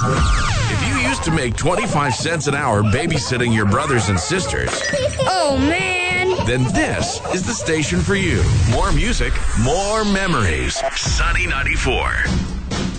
If you used to make 25 cents an hour babysitting your brothers and sisters, Oh, man. then this is the station for you. More music, more memories. Sunny 94.